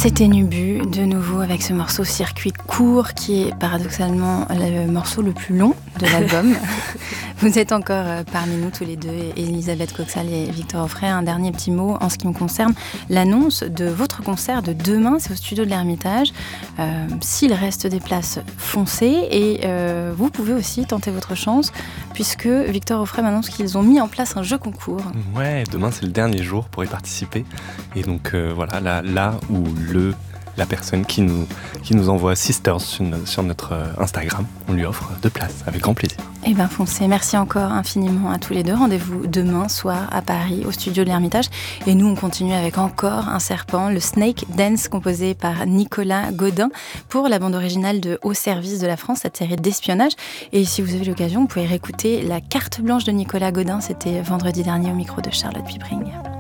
C'était Nubu, de nouveau avec ce morceau Circuit court qui est paradoxalement le morceau le plus long de l'album. Vous êtes encore parmi nous tous les deux, Elisabeth Coxal et Victor Offray. Un dernier petit mot en ce qui me concerne, l'annonce de votre concert de demain, c'est au studio de l'Ermitage. S'il reste des places, foncez et vous pouvez aussi tenter votre chance puisque Victor Offray m'annonce qu'ils ont mis en place un jeu concours. Ouais, demain c'est le dernier jour pour y participer et donc voilà, là où la personne qui nous envoie Sisters sur notre Instagram, on lui offre 2 places, avec grand plaisir. Eh bien foncez, merci encore infiniment à tous les deux. Rendez-vous demain soir à Paris, au studio de l'Ermitage. Et nous, on continue avec encore un serpent, le Snake Dance, composé par Nicolas Godin, pour la bande originale de Au service de la France, cette série d'espionnage. Et si vous avez l'occasion, vous pouvez réécouter la carte blanche de Nicolas Godin. C'était vendredi dernier au micro de Charlotte Pibring.